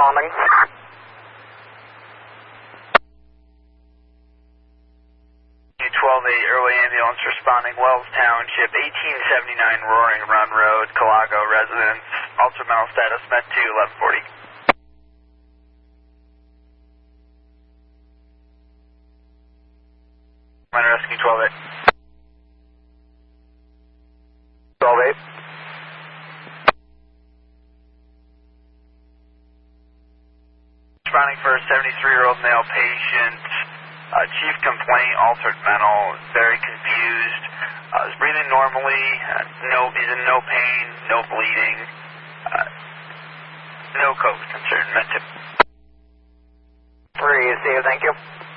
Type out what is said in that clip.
responding. 12-8 Early Ambulance responding, Wells Township, 1879 Roaring Run Road, Calago residence, altered mental status, Med 2, 1140. Minor Rescue 12-8. 12-8. Responding for a 73-year-old male patient. Chief complaint, altered mental, very confused. Is breathing normally. He's in no pain, no bleeding. No COVID concern. Med 2. 3, see you, thank you.